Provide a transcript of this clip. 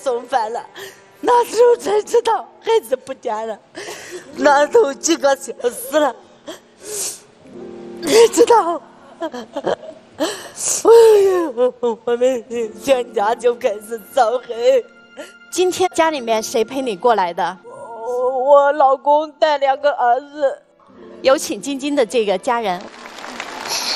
送饭了，那时候才知道孩子不见了，那都几个小时了，你知道？我们全家就开始遭黑。 今天家里面谁陪你过来的？ 我老公带2个儿子。 有请晶晶的这个家人。